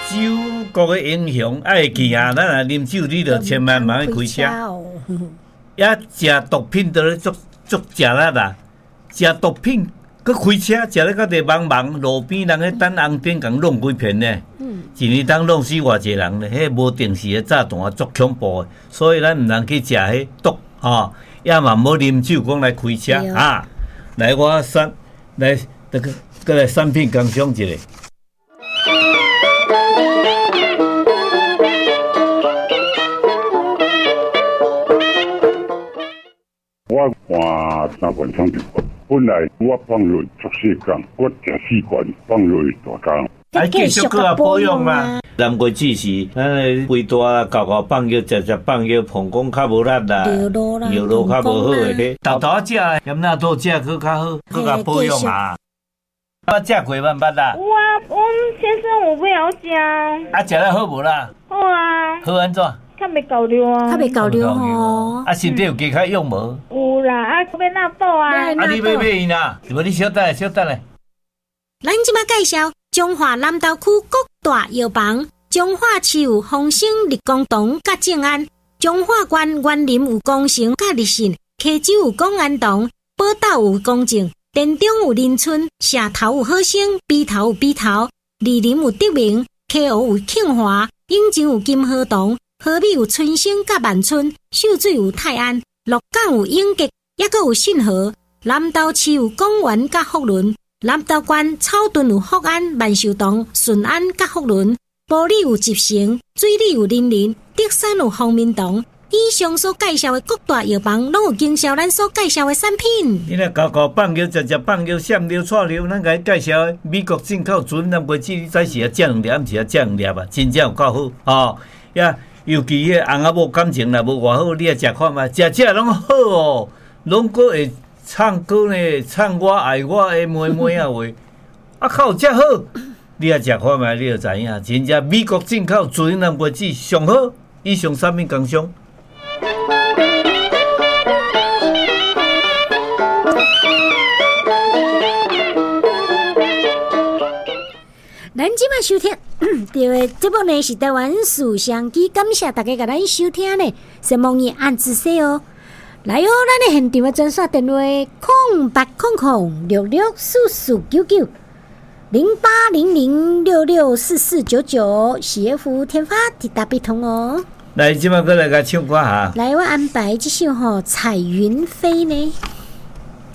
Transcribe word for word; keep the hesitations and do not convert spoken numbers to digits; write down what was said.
酒国的英雄爱记啊！咱若啉酒，你着千万莫开车。也食毒品都咧足足食力啦，食毒品佮开车，食咧到地茫茫路边人喺等红灯，共弄几片呢？嗯，一年当弄死偌济人呢？迄无定时的炸弹足恐怖的，所以咱毋通去食迄毒吼，也嘛无啉酒讲来开车啊！来，我选来，这个过来产品工商一下。 我看三罐厂就本来我放落做细工，我食四罐放落大工。 还继续搁啊保养嘛？南瓜子是咱的肥大搞搞放药，食食放药，膀胱较无力啦，药路较无好诶。豆豆食，咸纳豆食搁较好，搁甲保养嘛。我食过万八啦。 我我先生我不要食。 啊，食了好无啦？ 好啊。 好安怎？ 较袂够量啊， 较袂够量吼。 啊，身体有加较用无？ 有啦，啊，要哪倒啊？ 啊，你要买因啦？无你小等下，小等下。 咱即马介绍中华南投区各大药房，中华市有丰兴立功堂甲正安，中华县园林有工程甲立信，溪州有公安堂，宝岛有公正，田中有林村，社头有好生，鼻头有鼻头，梨林有德明，溪湖有庆华，永州有金河堂。河美有春生甲万春，秀水有泰安，鹿港有永吉，也阁有信和。南投市有公园甲福伦，南投县草屯有福安、万寿堂、顺安甲福伦，埔里有集成，水里有林林，德山有方明堂。以上所介绍的各大药房，拢有经销咱所介绍的产品。 你若搞搞放尿、食食放尿、闪尿、串尿，咱甲介绍的美国进口纯南瓜子，你早时啊食两粒，暗时啊食两粒啊，真正有够好哦呀！尤其迄翁仔某感情若无偌好，你也食看嘛，食食拢好哦，拢阁会唱歌呢，唱我爱我的妹妹啊话，啊靠，遮好，你也食看嘛，你就知影，真正美国进口纯南瓜子上好，以上产品工商。 咱即摆收听到的节目呢是台湾思想机，感谢大家甲咱收听呢，希望你按仔细哦。来哦，咱的现场的专线电话空八空空六六四四九九零八零零六六四四九九，谢福天发铁打必通哦。 来，即摆过来甲唱歌哈。 来，我安排这首吼《彩云飞》呢。